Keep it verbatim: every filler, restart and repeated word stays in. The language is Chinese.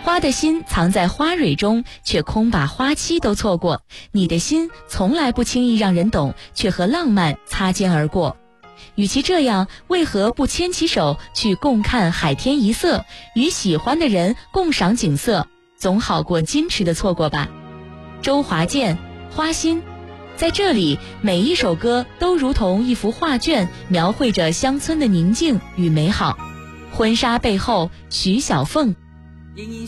花的心藏在花蕊中，却空把花期都错过。你的心从来不轻易让人懂，却和浪漫擦肩而过。与其这样，为何不牵起手去共看海天一色，与喜欢的人共赏景色，总好过矜持的错过吧。周华健，花心。在这里，每一首歌都如同一幅画卷，描绘着乡村的宁静与美好。婚纱背后，徐小凤。